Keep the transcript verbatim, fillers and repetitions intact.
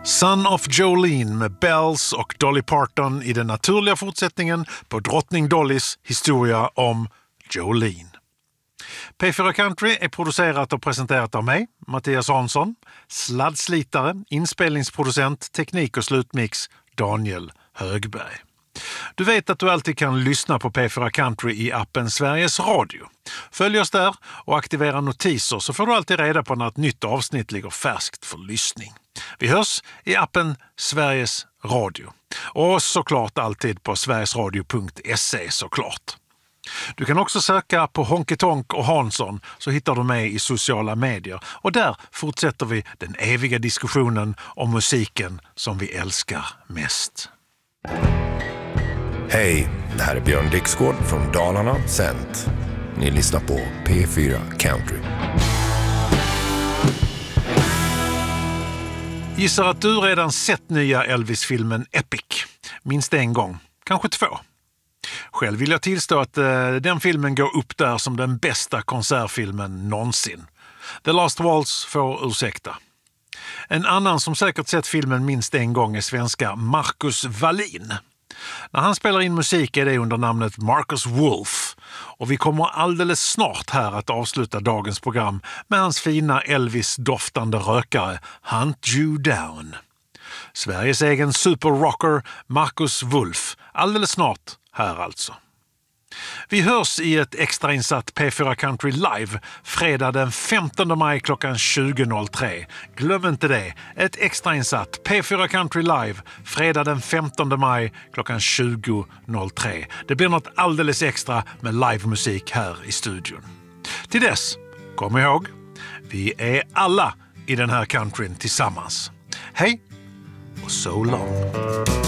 Son of Jolene med Bells och Dolly Parton i den naturliga fortsättningen på drottning Dollys historia om Jolene. P fyra Country är producerat och presenterat av mig, Mattias Hansson, sladdslitare, inspelningsproducent, teknik och slutmix Daniel Högberg. Du vet att du alltid kan lyssna på P fyra Country i appen Sveriges Radio. Följ oss där och aktivera notiser så får du alltid reda på när ett nytt avsnitt ligger färskt för lyssning. Vi hörs i appen Sveriges Radio. Och såklart alltid på sverigesradio punkt se såklart. Du kan också söka på Honky Tonk och Hansson så hittar du mig i sociala medier. Och där fortsätter vi den eviga diskussionen om musiken som vi älskar mest. Hej, det här är Björn Dixgård från Dalarna Cent. Ni lyssnar på P fyra Country. Gissar att du redan sett nya Elvis-filmen Epic. Minst en gång, kanske två. Själv vill jag tillstå att eh, den filmen går upp där som den bästa konsertfilmen någonsin. The Last Waltz får ursäkta. En annan som säkert sett filmen minst en gång är svenska Marcus Wallin. När han spelar in musik är det under namnet Marcus Wolf. Och vi kommer alldeles snart här att avsluta dagens program med hans fina Elvis-doftande rökare Hunt You Down. Sveriges egen superrocker Marcus Wolf. Alldeles snart här alltså. Vi hörs i ett extrainsatt P fyra Country Live fredag den femtonde maj klockan tjugo noll tre. Glöm inte det. Ett extrainsatt P fyra Country Live fredag den femtonde maj klockan tjugo noll tre. Det blir något alldeles extra med livemusik här i studion. Till dess, kom ihåg, vi är alla i den här countryn tillsammans. Hej och so long!